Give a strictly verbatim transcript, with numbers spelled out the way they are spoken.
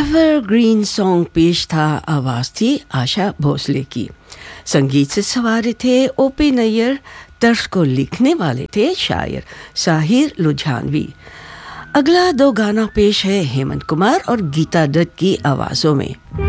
Evergreen song पेश था, आवाज़ थी आशा भोसले की। संगीत से सवारे थे ओपी नैयर, तर्ज को लिखने वाले थे शायर साहिर लुधियानवी। अगला दो गाना पेश है हेमंत कुमार और गीता दत्त की आवाज़ों में।